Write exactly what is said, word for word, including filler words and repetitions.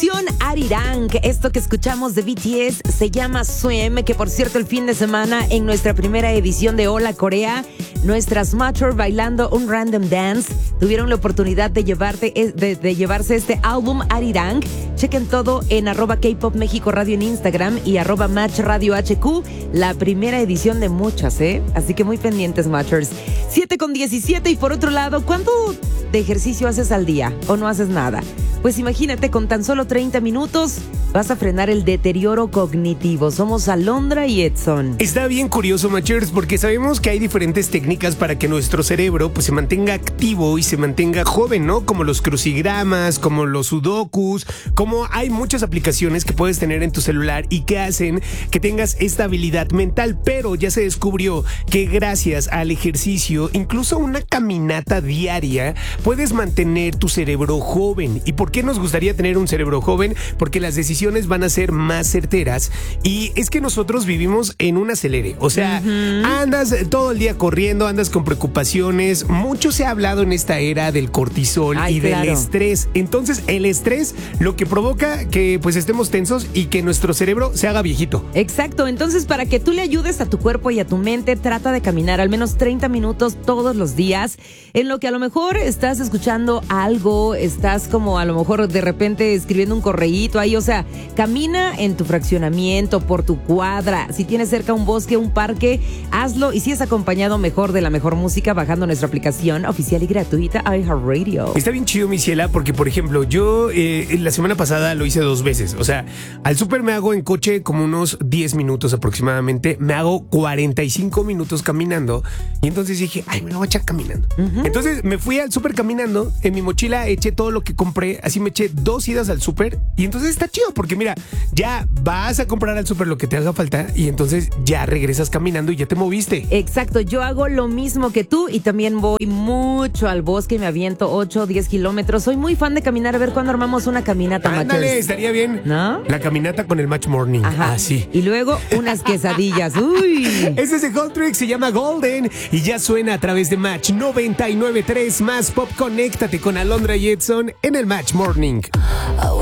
canción Arirang. Esto que escuchamos de B T S se llama Swim, que por cierto el fin de semana en nuestra primera edición de Hola Corea, nuestras Mature bailando un random dance tuvieron la oportunidad de, llevarte, de, de llevarse este álbum Arirang. Chequen todo en arroba K-Pop México Radio en Instagram y arroba Match Radio H Q, la primera edición de muchas, ¿eh? Así que muy pendientes, Matchers. siete con diecisiete y por otro lado, ¿cuánto de ejercicio haces al día o no haces nada? Pues imagínate, con tan solo treinta minutos vas a frenar el deterioro cognitivo. Somos Alondra y Edson. Está bien curioso, Machers, porque sabemos que hay diferentes técnicas para que nuestro cerebro pues, se mantenga activo y se mantenga joven, ¿no? Como los crucigramas, como los sudokus, como hay muchas aplicaciones que puedes tener en tu celular y que hacen que tengas esta habilidad mental. Pero ya se descubrió que gracias al ejercicio, incluso una caminata diaria, puedes mantener tu cerebro joven. ¿Y por qué nos gustaría tener un cerebro joven? Porque las decisiones van a ser más certeras y es que nosotros vivimos en un acelere, o sea, uh-huh. andas todo el día corriendo, andas con preocupaciones, mucho se ha hablado en esta era del cortisol Ay, y claro. del estrés, entonces el estrés lo que provoca que pues estemos tensos y que nuestro cerebro se haga viejito. Exacto, entonces para que tú le ayudes a tu cuerpo y a tu mente, trata de caminar al menos treinta minutos todos los días, en lo que a lo mejor estás escuchando algo, estás como a lo mejor de repente escribiendo un correíto ahí, o sea, camina en tu fraccionamiento, por tu cuadra. Si tienes cerca un bosque, un parque, hazlo. Y si es acompañado, mejor de la mejor música, bajando nuestra aplicación oficial y gratuita iHeartRadio. Está bien chido, mi ciela, porque por ejemplo, yo eh, la semana pasada lo hice dos veces. O sea, al súper me hago en coche como unos diez minutos aproximadamente. Me hago cuarenta y cinco minutos caminando. Y entonces dije, ay, me lo voy a echar caminando. Uh-huh. Entonces me fui al súper caminando. En mi mochila eché todo lo que compré. Así me eché dos idas al súper. Y entonces está chido, porque mira, ya vas a comprar al súper lo que te haga falta y entonces ya regresas caminando y ya te moviste. Exacto, yo hago lo mismo que tú y también voy mucho al bosque, me aviento ocho o diez kilómetros. Soy muy fan de caminar, a ver cuándo armamos una caminata, Ándale, Matchers. Estaría bien. ¿No? La caminata con el Match Morning. Ajá. Así. Y luego unas quesadillas. Uy. Ese es de Goldrick, se llama Golden y ya suena a través de Match noventa y nueve punto tres más Pop. Conéctate con Alondra y Edson en el Match Morning.